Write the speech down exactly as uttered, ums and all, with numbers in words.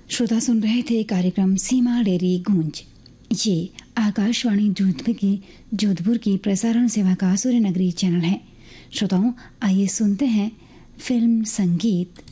श्रोता सुन रहे थे कार्यक्रम सीमा डेरी गूंज। ये आकाशवाणी जोधपुर की जोधपुर की प्रसारण सेवा का सूर्य नगरी चैनल है। श्रोताओं, आइए सुनते हैं फिल्म संगीत